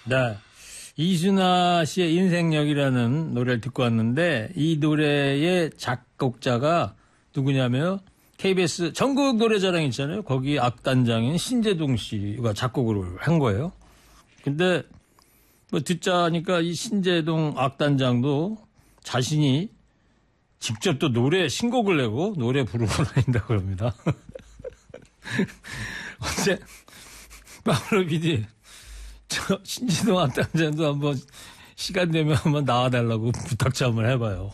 네. 이순아 씨의 인생역이라는 노래를 듣고 왔는데 이 노래의 작곡자가 누구냐면 KBS 전국 노래자랑 있잖아요. 거기 악단장인 신재동 씨가 작곡을 한 거예요. 근데 뭐 듣자니까 이 신재동 악단장도 자신이 직접 또 노래 신곡을 내고 노래 부르고 다닌다고 합니다. 어제 파블로 PD 저 신재동 악단장도 한번 시간 되면 한번 나와달라고 부탁 좀 한번 해봐요.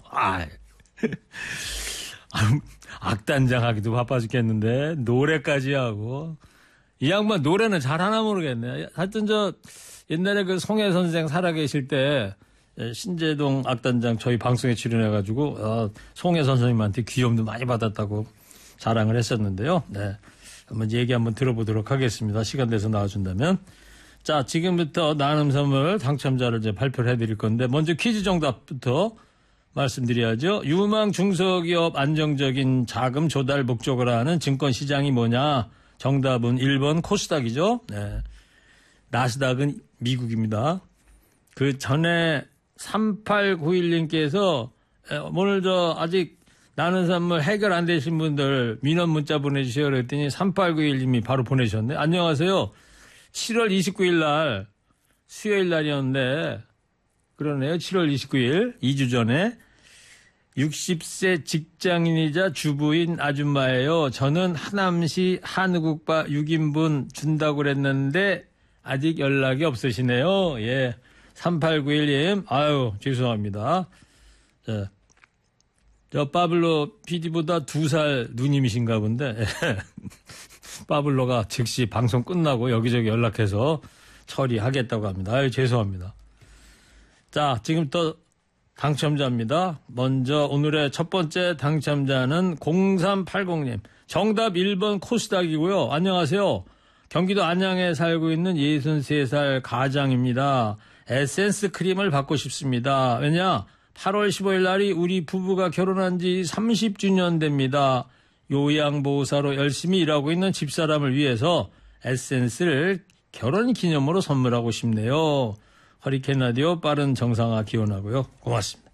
악단장 하기도 바빠 죽겠는데 노래까지 하고 이 양반 노래는 잘하나 모르겠네. 하여튼 저 옛날에 그 송혜 선생 살아계실 때 신재동 악단장 저희 방송에 출연해가지고 송혜 선생님한테 귀염도 많이 받았다고 자랑을 했었는데요. 네, 한번 얘기 한번 들어보도록 하겠습니다. 시간 돼서 나와준다면. 자, 지금부터 나눔 선물 당첨자를 이제 발표를 해드릴 건데 먼저 퀴즈 정답부터 말씀드려야죠. 유망 중소기업 안정적인 자금 조달 목적으로 하는 증권시장이 뭐냐? 정답은 1번 코스닥이죠. 네. 나스닥은 미국입니다. 그 전에 3891님께서 오늘 저 아직 나는 선물 해결 안 되신 분들 민원 문자 보내주세요 그랬더니 3891님이 바로 보내셨네. 안녕하세요. 7월 29일 날 수요일 날이었는데 그러네요. 7월 29일 2주 전에 60세 직장인이자 주부인 아줌마예요. 저는 하남시 한우국밥 6인분 준다고 그랬는데 아직 연락이 없으시네요. 예. 3891님, 아유, 죄송합니다. 자, 저 파블로 PD보다 2살 누님이신가 본데, 파블로가 즉시 방송 끝나고 여기저기 연락해서 처리하겠다고 합니다. 아유, 죄송합니다. 자, 지금부터 당첨자입니다. 먼저 오늘의 첫 번째 당첨자는 0380님. 정답 1번 코스닥이고요. 안녕하세요. 경기도 안양에 살고 있는 63살 가장입니다. 에센스 크림을 받고 싶습니다. 왜냐? 8월 15일 날이 우리 부부가 결혼한 지 30주년 됩니다. 요양보호사로 열심히 일하고 있는 집사람을 위해서 에센스를 결혼 기념으로 선물하고 싶네요. 허리케인 라디오 빠른 정상화 기원하고요. 고맙습니다.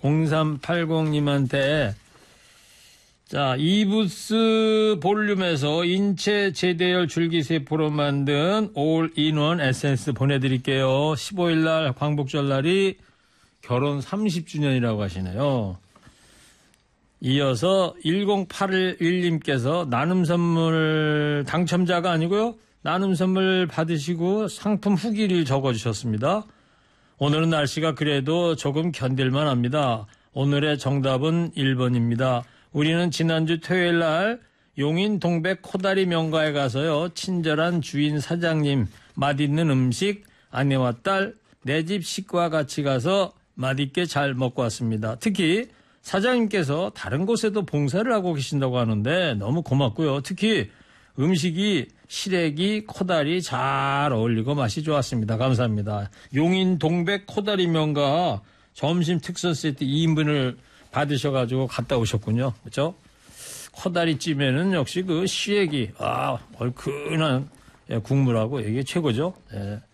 0380님한테 자, 이부스 볼륨에서 인체 제대열 줄기세포로 만든 올인원 에센스 보내드릴게요. 15일 날 광복절 날이 결혼 30주년이라고 하시네요. 이어서 10811님께서 나눔 선물 당첨자가 아니고요. 나눔 선물 받으시고 상품 후기를 적어주셨습니다. 오늘은 날씨가 그래도 조금 견딜만 합니다. 오늘의 정답은 1번입니다. 우리는 지난주 토요일 날 용인 동백 코다리 명가에 가서요. 친절한 주인 사장님 맛있는 음식 아내와 딸 내 집 식구와 같이 가서 맛있게 잘 먹고 왔습니다. 특히 사장님께서 다른 곳에도 봉사를 하고 계신다고 하는데 너무 고맙고요. 특히 음식이 시래기, 코다리 잘 어울리고 맛이 좋았습니다. 감사합니다. 용인 동백 코다리 명가 점심 특선 세트 2인분을 받으셔가지고 갔다 오셨군요. 그렇죠? 코다리찜에는 역시 그 시래기, 얼큰한 국물하고 이게 최고죠. 예.